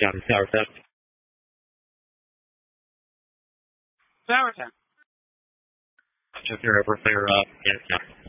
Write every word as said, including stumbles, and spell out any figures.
Copy, Tower ten. Tower ten. Just here over clear, uh, yeah, yeah.